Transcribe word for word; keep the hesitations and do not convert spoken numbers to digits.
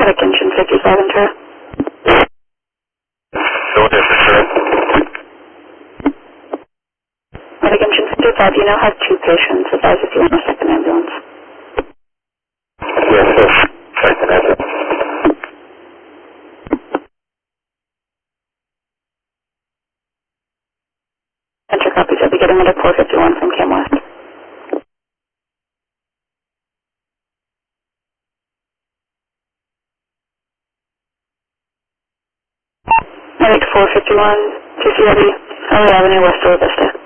Medic engine fifty-five and Tara. Go there for sure. Medic engine fifty-five, you now have two patients. Advise if you want a second ambulance. Yes, sir. Second ambulance. Enter copies. I'll be getting Medic four fifty-one from Cam West. Medic four fifty-one, T C W, Ellie Avenue, West Vista.